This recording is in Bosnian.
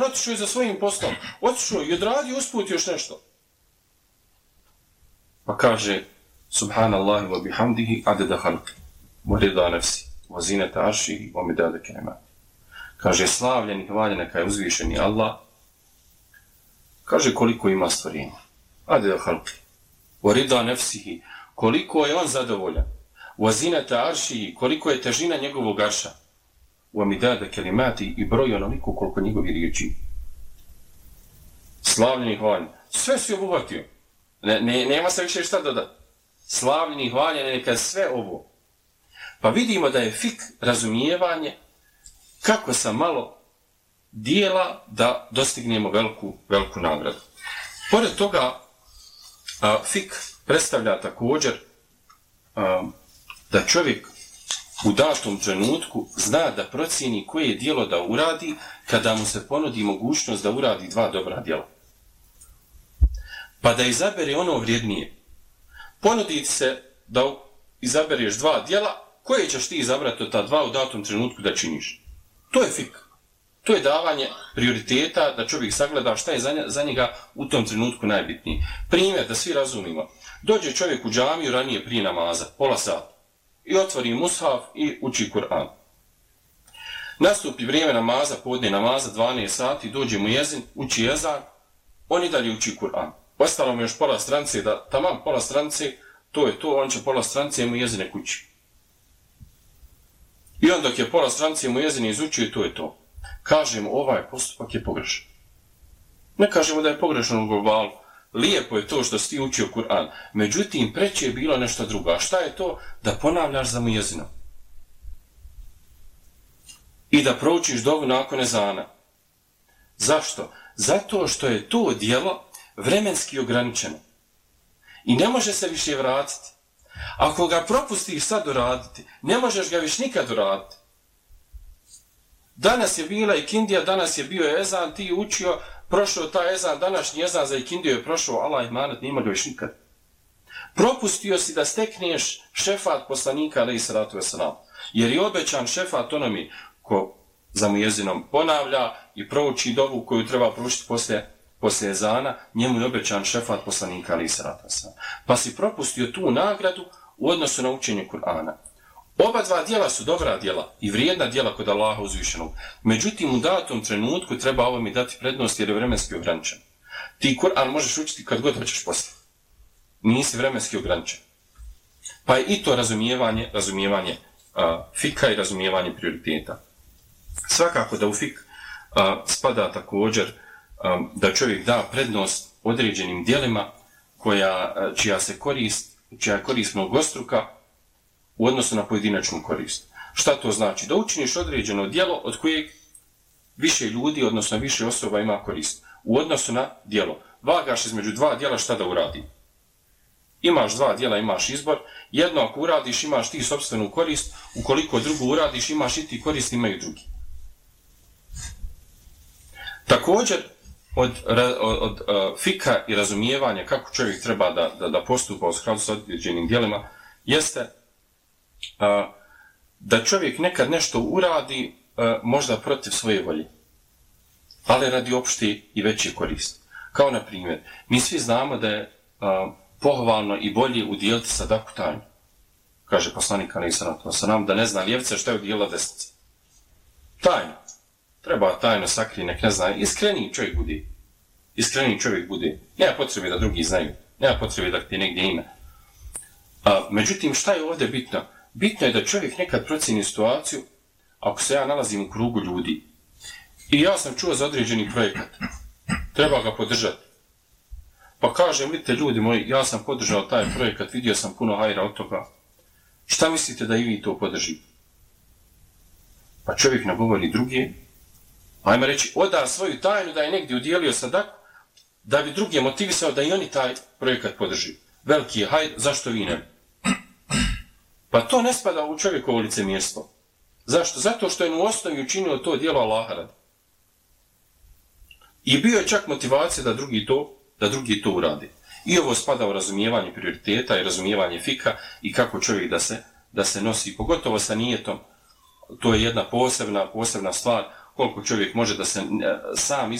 otišao je za svojim poslom, otišao i odradio usput još nešto. Pa kaže, subhanallahi wa bihamdihi adada halki, wa rida nafsi, wa zinata aršihi, wa midada kelimati. Kaže, slavljen i hvaljen neka je uzvišeni Allah. Kaže, koliko ima stvorenja. Adada halki, wa rida nafsihi, koliko je on zadovoljan. Wa zinata aršihi, koliko je težina njegovog arša. Wa midada kelimati i broj onoliko koliko njegovi riječi. Slavljen i hvaljen. Sve si obuhvatio. Nema se više šta dodati. Slavljen i hvaljen neka sve ovo. Pa vidimo da je fik razumijevanje kako sa malo dijela da dostignemo veliku nagradu. Pored toga, fik predstavlja također da čovjek u datom trenutku zna da procijeni koje dijelo da uradi kada mu se ponudi mogućnost da uradi 2 dobra djela. Pa da izabere ono vrijednije. Ponudi se da izabereš 2 djela, koje ćeš ti izabrati od ta 2 u datom trenutku da činiš. To je fik. To je davanje prioriteta da čovjek sagleda šta je za njega u tom trenutku najbitnije. Primjer, da svi razumimo. Dođe čovjek u džamiju ranije prije namaza, pola sata, i otvori mushaf i uči Kur'an. Nastupi vrijeme namaza, podne namaza, 12 sati, dođe mu jezin, uči jezan, on i dalje uči Kur'an. Ostalo mu još pola stranice, da tamam pola stranice, to je to, on će pola stranice mu jezine kući. I on dok je pola stranice mu jezine izučio, to je to. Kažemo, ovaj postupak je pogrešan. Ne kažemo da je pogrešan u globalu. Lijepo je to što si ti učio Kur'an. Međutim, preće je bilo nešto drugo. A šta je to? Da ponavljaš za mujezinom. I da proučiš dovu nakon ezana. Zašto? Zato što je to djelo vremenski ograničeno. I ne može se više vratiti. Ako ga propustiš sad uraditi, ne možeš ga više nikad uraditi. Danas je bila ikindija, danas je bio ezan, ti učio, prošao taj ezan, današnji ezan za ikindiju je prošao, Allah imanat, nima ga više nikad. Propustio si da stekneš šefat poslanika, alaih salatu wasalam. Jer je obećan šefat onome ko za mujezinom ponavlja i prouči dovu koju treba proučiti poslije ezana, njemu je obećan šefat poslanika, alaih salatu wasalam. Pa si propustio tu nagradu u odnosu na učenje Kur'ana. Oba 2 djela su dobra djela i vrijedna djela kod Allaha uzvišenog. Međutim, u datom trenutku treba ovome dati prednost jer je vremenski ograničen. Ti Kur'an možeš učiti kad god hoćeš poslije. Nisi vremenski ograničen. Pa je i to razumijevanje fika i razumijevanje prioriteta. Svakako da u fik spada također da čovjek da prednost određenim djelima čija je korist mnogostruka u odnosu na pojedinačnu korist. Šta to znači? Da učiniš određeno djelo od kojeg više ljudi, odnosno više osoba ima korist. U odnosu na djelo. Vagaš između 2 djela šta da uradi. Imaš 2 djela, imaš izbor. Jedno ako uradiš, imaš ti sopstvenu korist. Ukoliko drugo uradiš, imaš i ti korist, imaju drugi. Također, od fika i razumijevanja kako čovjek treba da postupa u skladu s određenim djelima, jeste da čovjek nekad nešto uradi možda protiv svoje volje, ali radi opšte i veće korist. Kao na primjer, mi svi znamo da je pohvalno i bolje udijeliti sadaku tajno. Kaže poslanik alaih salatu wasalam da ne zna ljevica šta je udijela desnica. Tajno. Treba tajno sakriti, nek ne zna. Iskreniji čovjek bude. Nema potrebe da drugi znaju. Nema potrebe da ti negdje ima. Međutim, šta je ovdje bitno? Bitno je da čovjek nekad procjeni situaciju ako se ja nalazim u krugu ljudi i ja sam čuo za određeni projekat. Treba ga podržati. Pa kažem, vidite ljudi moji, ja sam podržao taj projekat, vidio sam puno hajra od toga. Šta mislite da i vi to podržite? Pa čovjek nagovori druge, ajmo reći, oda svoju tajnu da je negdje udjelio sadaku, da bi druge motivisao da i oni taj projekat podrži. Veliki je hajr, zašto vi ne? Pa to ne spada u čovjekovo licemjerstvo. Zašto? Zato što je u osnovi učinio to djelo Allaha radi. I bio je čak motivacija da drugi to uradi. I ovo spada u razumijevanje prioriteta i razumijevanje fika i kako čovjek da se nosi, pogotovo sa nijetom. To je jedna posebna stvar koliko čovjek može da se sam